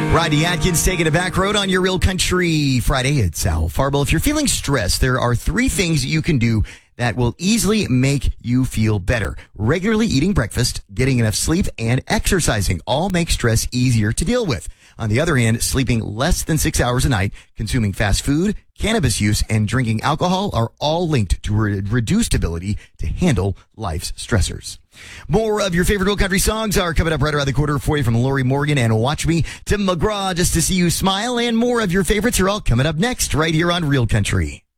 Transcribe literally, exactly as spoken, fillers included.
Rodney Atkins taking a back road on your Real Country Friday. It's Al Farble. If you're feeling stressed, there are three things you can do that will easily make you feel better. Regularly eating breakfast, getting enough sleep, and exercising all make stress easier to deal with. On the other hand, sleeping less than six hours a night, consuming fast food, cannabis use, and drinking alcohol are all linked to a reduced ability to handle life's stressors. More of your favorite Real Country songs are coming up right around the corner for you from Lori Morgan and Watch Me, Tim McGraw, Just to See You Smile, and more of your favorites are all coming up next right here on Real Country.